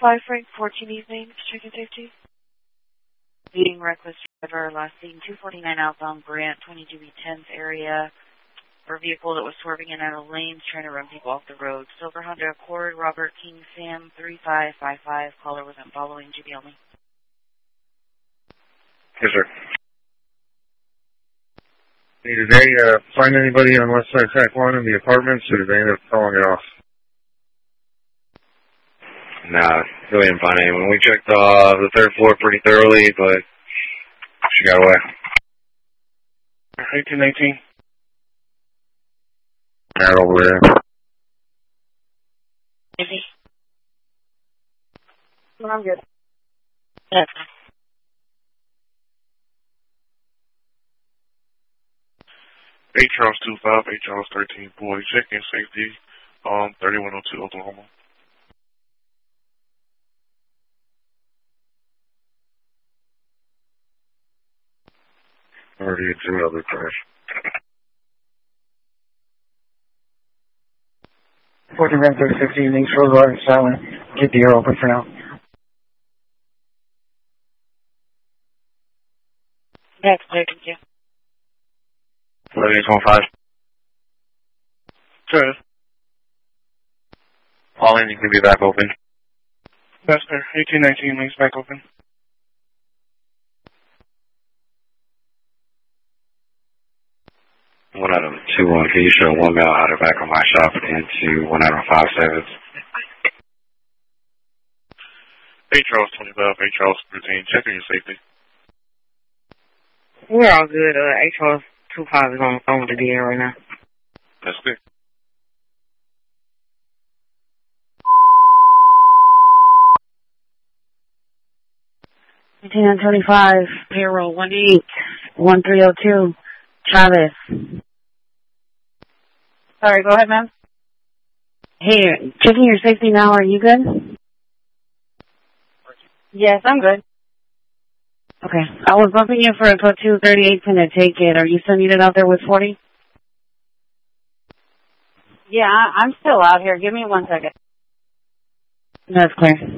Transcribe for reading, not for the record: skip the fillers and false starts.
5 Frank 14 evening, checking safety. Being reckless driver, last seen 249 outbound Grant, 22B10's area, for a vehicle that was swerving in out of lanes, trying to run people off the road. Silver Honda Accord, Robert King Sam 3555. Caller wasn't following. GB only. Yes, sir. Did they find anybody on West Side Track 1 in the apartments, or did they end up calling it off? Nah, really didn't find anyone. We checked the third floor pretty thoroughly, but she got away. 1819. Not over there. Busy? No, I'm good. Yeah. Charles 25, Charles 13, boy, check-in safety, 3102 Oklahoma. Already had 2 other crash. 14 Ram 36 evenings, Rose Water silent. Keep the air open for now. Yeah, thank you. 3815. Sir. All in, you can be back open. Yes, sir. 1819, links back open. One out of 2-1. Can you show 1 male out of back of my shop into 1 out of 5 sevens? Charles 25, Charles 13, checking your safety. We're all good. Charles 25 is on the phone with the DA right now. That's good. On 25, payroll 181302, Chavez. Sorry, go ahead, ma'am. Hey, checking your safety now. Are you good? Yes, I'm good. Okay. I was bumping you for a platoon 38 to take it. Are you still needed out there with 40? Yeah, I'm still out here. Give me 1 second. That's clear.